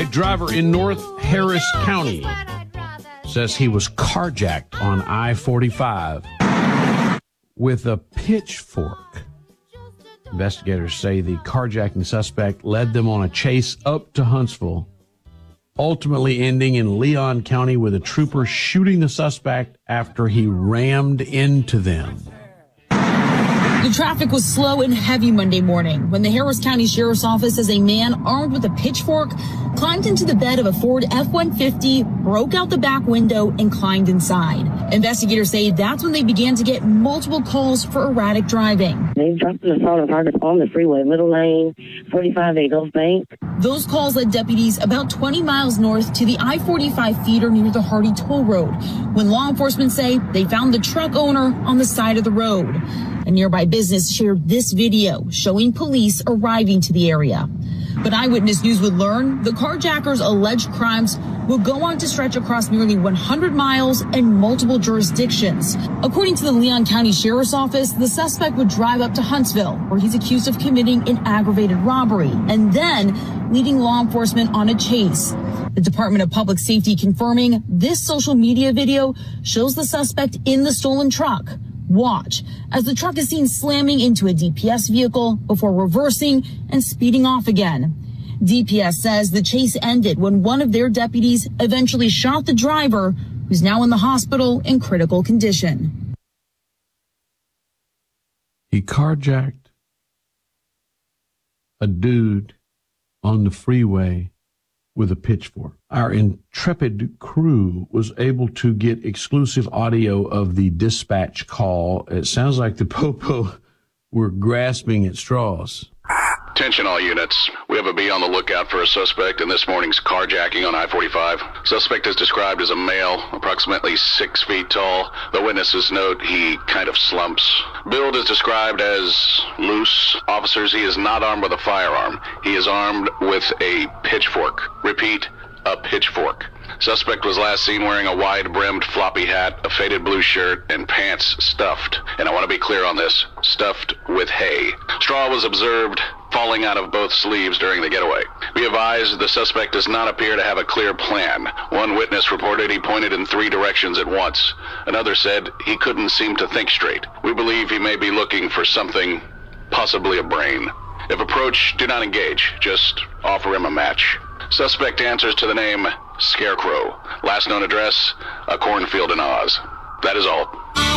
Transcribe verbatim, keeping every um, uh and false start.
driver in North Harris County says he was carjacked on I forty-five with a pitchfork. Investigators say the carjacking suspect led them on a chase up to Huntsville, ultimately ending in Leon County with a trooper shooting the suspect after he rammed into them. The traffic was slow and heavy Monday morning when the Harris County Sheriff's Office says a man armed with a pitchfork climbed into the bed of a Ford F one fifty, broke out the back window, and climbed inside. Investigators say that's when they began to get multiple calls for erratic driving. They dropped an assault on targets on the freeway, middle lane, forty-five A Gulf Bank. Those calls led deputies about twenty miles north to the I forty-five feeder near the Hardy Toll Road, when law enforcement say they found the truck owner on the side of the road. A nearby business shared this video showing police arriving to the area. But Eyewitness News would learn the carjacker's alleged crimes would go on to stretch across nearly one hundred miles and multiple jurisdictions. According to the Leon County Sheriff's Office, the suspect would drive up to Huntsville, where he's accused of committing an aggravated robbery, and then leading law enforcement on a chase. The Department of Public Safety confirming this social media video shows the suspect in the stolen truck. Watch as the truck is seen slamming into a D P S vehicle before reversing and speeding off again. D P S says the chase ended when one of their deputies eventually shot the driver, who's now in the hospital in critical condition. He carjacked a dude on the freeway with a pitchfork. Our intrepid crew was able to get exclusive audio of the dispatch call. It sounds like the Popo were grasping at straws. Attention all units. We have a bee on the lookout for a suspect in this morning's carjacking on I forty-five. Suspect is described as a male, approximately six feet tall. The witnesses note he kind of slumps. Build is described as loose. Officers, he is not armed with a firearm. He is armed with a pitchfork. Repeat, a pitchfork. Suspect was last seen wearing a wide-brimmed floppy hat, a faded blue shirt, and pants stuffed. And I want to be clear on this, stuffed with hay. Straw was observed falling out of both sleeves during the getaway. Be advised, the suspect does not appear to have a clear plan. One witness reported he pointed in three directions at once. Another said he couldn't seem to think straight. We believe he may be looking for something, possibly a brain. If approached, do not engage. Just offer him a match. Suspect answers to the name Scarecrow. Last known address, a cornfield in Oz. That is all.